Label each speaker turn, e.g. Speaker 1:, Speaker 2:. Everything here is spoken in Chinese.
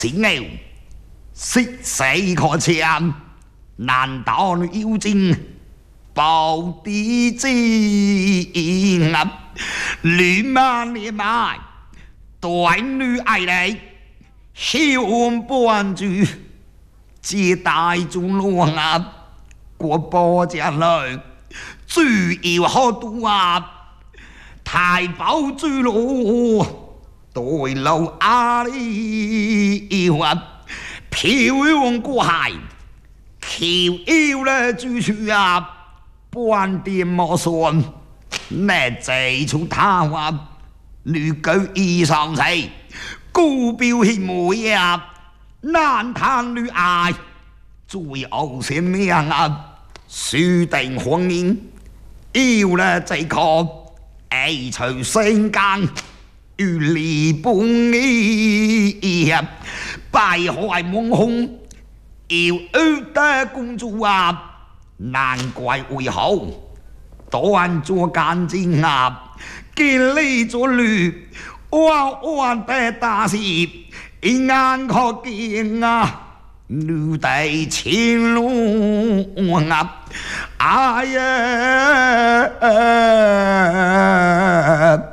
Speaker 1: 今后是谁可抢？难道你有情报地之啊？你妈你妈，对女爱你，希望半句，接待中落啊，过波家来，最要好多啊，太保之路，对路阿里啊，漂洋过海。求要了就是啊，半点莫算，那这出他话，女狗衣裳谁，孤标显美啊，难谈女爱，最后先命啊，注定婚姻，要了这个，爱除性更，与离半义啊，败坏蒙空。要二代公主啊，难怪为好，端坐干净啊，建立做律，弯弯的大事，一眼可见啊，女的情路啊，哎呀！